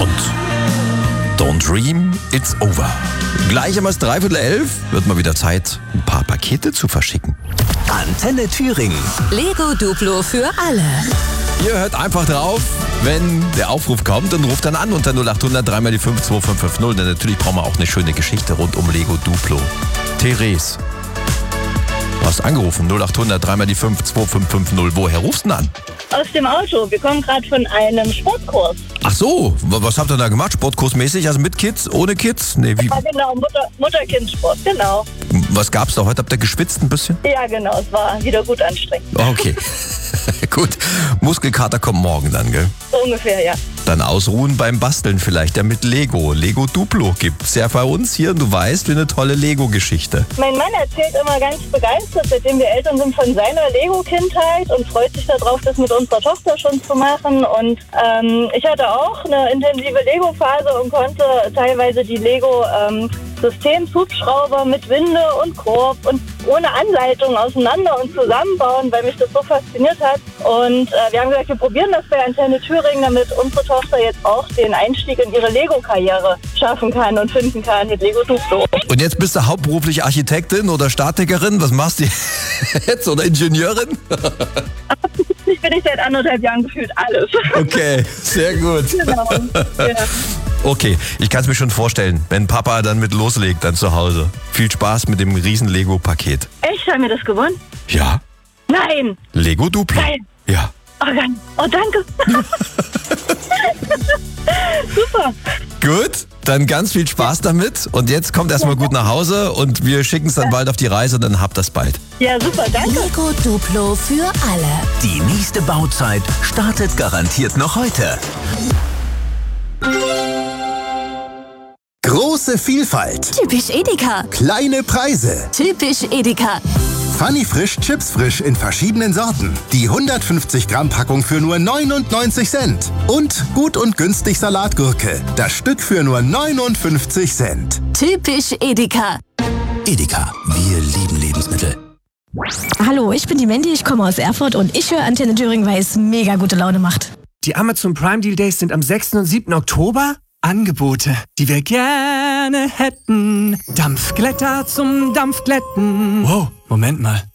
Und Don't Dream, It's Over. Gleich um 10:45 wird mal wieder Zeit, ein paar Pakete zu verschicken. Antenne Thüringen. Lego Duplo für alle. Ihr hört einfach drauf, wenn der Aufruf kommt und ruft dann an unter 0800 3 mal die 5 2550. Denn natürlich brauchen wir auch eine schöne Geschichte rund um Lego Duplo. Therese, du hast angerufen 0800 3 mal die 5 2550. Woher rufst du denn an? Aus dem Auto. Wir kommen gerade von einem Sportkurs. Ach so, was habt ihr da gemacht? Sportkursmäßig? Also mit Kids, ohne Kids? Nee, wie? Ja, genau, Mutter-Kind-Sport, genau. Was gab's da heute? Habt ihr geschwitzt ein bisschen? Ja, genau, es war wieder gut anstrengend. Okay. Gut. Muskelkater kommt morgen dann, gell? So ungefähr, ja. Dann ausruhen beim Basteln vielleicht, ja mit Lego. Lego Duplo gibt's ja bei uns hier und du weißt, wie eine tolle Lego-Geschichte. Mein Mann erzählt immer ganz begeistert, seitdem wir Eltern sind, von seiner Lego-Kindheit und freut sich darauf, das mit unserer Tochter schon zu machen. Und ich hatte auch eine intensive Lego-Phase und konnte teilweise die Lego-Systemshubschrauber mit Winde und Korb und ohne Anleitung auseinander und zusammenbauen, weil mich das so fasziniert hat. Und wir haben gesagt, wir probieren das bei Antenne Thüringen, damit unsere Tochter jetzt auch den Einstieg in ihre Lego-Karriere schaffen kann und finden kann mit Lego Duplo. Und jetzt bist du hauptberuflich Architektin oder Statikerin? Was machst du jetzt? Oder Ingenieurin? Ich bin seit 1,5 Jahren gefühlt alles. Okay, sehr gut. Genau. Ja. Okay, ich kann es mir schon vorstellen, wenn Papa dann mit loslegt dann zu Hause. Viel Spaß mit dem riesen Lego-Paket. Echt? Haben wir das gewonnen? Ja, Nein! Lego Duplo. Geil! Ja. Oh, danke! Super! Gut, dann ganz viel Spaß damit und jetzt kommt erstmal gut nach Hause und wir schicken es dann bald auf die Reise, dann habt das bald. Ja, super, danke! Lego Duplo für alle. Die nächste Bauzeit startet garantiert noch heute. Große Vielfalt. Typisch Edeka. Kleine Preise. Typisch Edeka. Funny Frisch, Chips frisch in verschiedenen Sorten. Die 150 Gramm Packung für nur 99 Cent. Und gut und günstig Salatgurke. Das Stück für nur 59 Cent. Typisch Edeka. Edeka, wir lieben Lebensmittel. Hallo, ich bin die Mandy, ich komme aus Erfurt und ich höre Antenne Thüringen, weil es mega gute Laune macht. Die Amazon Prime Deal Days sind am 6. und 7. Oktober. Angebote, die wir gerne hätten. Dampfglätter zum Dampfglätten. Wow, Moment mal.